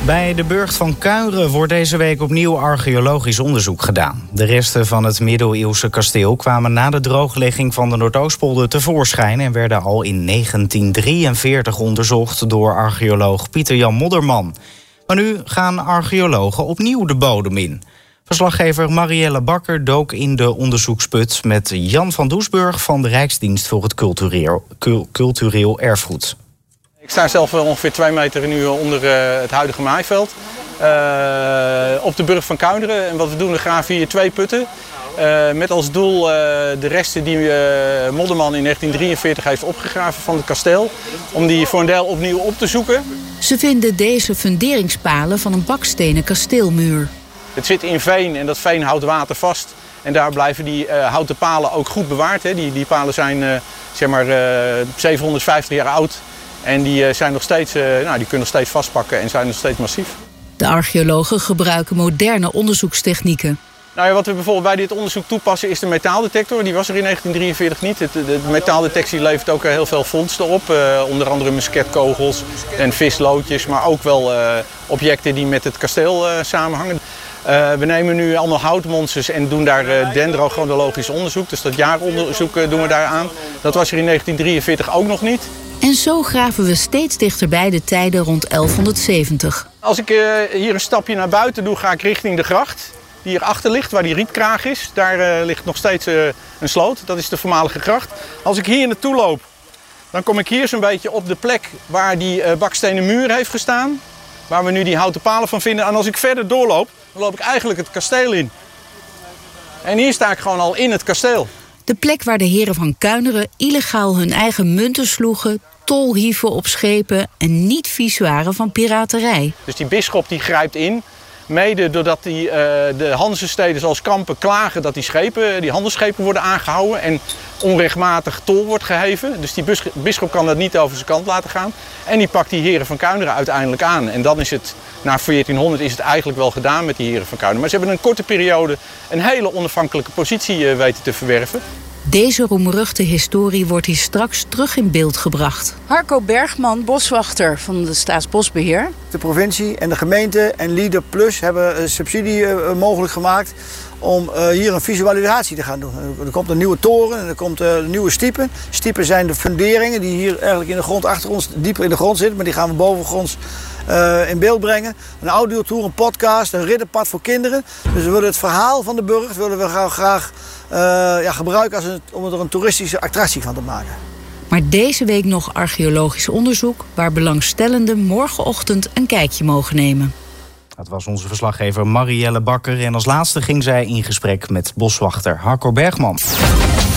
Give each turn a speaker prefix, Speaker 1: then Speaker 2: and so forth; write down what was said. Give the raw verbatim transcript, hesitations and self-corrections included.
Speaker 1: Bij de burcht van Kuijren wordt deze week opnieuw archeologisch onderzoek gedaan. De resten van het middeleeuwse kasteel kwamen na de drooglegging van de Noordoostpolder tevoorschijn en werden al in negentien drieënveertig onderzocht door archeoloog Pieter-Jan Modderman. Maar nu gaan archeologen opnieuw de bodem in. Verslaggever Marielle Bakker dook in de onderzoeksput met Jan van Doesburg van de Rijksdienst voor het Cultureel, Cultureel Erfgoed.
Speaker 2: Ik sta zelf ongeveer twee meter nu onder uh, het huidige maaiveld. Uh, op de burcht van Kuijren. En wat we doen, we graven hier twee putten. Uh, met als doel uh, de resten die uh, Modderman in negentien drieënveertig heeft opgegraven van het kasteel. Om die voor een deel opnieuw op te zoeken.
Speaker 3: Ze vinden deze funderingspalen van een bakstenen kasteelmuur.
Speaker 2: Het zit in veen en dat veen houdt water vast. En daar blijven die uh, houten palen ook goed bewaard. Hè. Die, die palen zijn uh, zeg maar, uh, zevenhonderdvijftig jaar oud. En die, zijn nog steeds, nou, die kunnen nog steeds vastpakken en zijn nog steeds massief.
Speaker 3: De archeologen gebruiken moderne onderzoekstechnieken.
Speaker 2: Nou ja, wat we bijvoorbeeld bij dit onderzoek toepassen is de metaaldetector. Die was er in negentien drieënveertig niet. De, de, de metaaldetectie levert ook heel veel vondsten op. Uh, onder andere musketkogels en visloodjes. Maar ook wel uh, objecten die met het kasteel uh, samenhangen. Uh, we nemen nu allemaal houtmonsters en doen daar uh, dendrochronologisch onderzoek. Dus dat jaaronderzoek uh, doen we daar aan. Dat was er in negentien drieënveertig ook nog niet.
Speaker 3: En zo graven we steeds dichter bij de tijden rond elfhonderdzeventig.
Speaker 2: Als ik uh, hier een stapje naar buiten doe, ga ik richting de gracht. Die hierachter ligt, waar die rietkraag is. Daar uh, ligt nog steeds uh, een sloot. Dat is de voormalige gracht. Als ik hier naartoe loop, dan kom ik hier zo'n beetje op de plek waar die uh, bakstenen muur heeft gestaan. Waar we nu die houten palen van vinden. En als ik verder doorloop, dan loop ik eigenlijk het kasteel in. En hier sta ik gewoon al in het kasteel.
Speaker 3: De plek waar de heren van Kuijren illegaal hun eigen munten sloegen, tol hieven op schepen en niet vies waren van piraterij.
Speaker 2: Dus die bisschop die grijpt in, mede doordat die, uh, de Hanzesteden zoals Kampen klagen dat die schepen, die handelsschepen worden aangehouden en onrechtmatig tol wordt geheven. Dus die bisschop kan dat niet over zijn kant laten gaan. En die pakt die heren van Kuijren uiteindelijk aan. En dan is het, na veertienhonderd is het eigenlijk wel gedaan met die heren van Kuijren. Maar ze hebben in een korte periode een hele onafhankelijke positie uh, weten te verwerven.
Speaker 3: Deze roemruchte historie wordt hier straks terug in beeld gebracht.
Speaker 4: Harco Bergman, boswachter van de Staatsbosbeheer.
Speaker 5: De provincie en de gemeente en Leader Plus hebben een subsidie uh, mogelijk gemaakt om uh, hier een visualisatie te gaan doen. Er komt een nieuwe toren en er komt uh, nieuwe stiepen. Stiepen zijn de funderingen die hier eigenlijk in de grond achter ons dieper in de grond zitten, maar die gaan we bovengronds Uh, in beeld brengen. Een audiotour, een podcast, een ridderpad voor kinderen. Dus we willen het verhaal van de burcht willen we graag, graag uh, ja, gebruiken als een, om er een toeristische attractie van te maken.
Speaker 3: Maar deze week nog archeologisch onderzoek waar belangstellenden morgenochtend een kijkje mogen nemen.
Speaker 1: Dat was onze verslaggever Marielle Bakker en als laatste ging zij in gesprek met boswachter Harco Bergman.